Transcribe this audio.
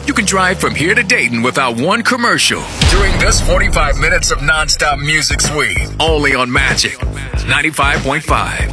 You can drive from here to Dayton without one commercial during this 45 minutes of nonstop music suite. Only on Magic 95.5.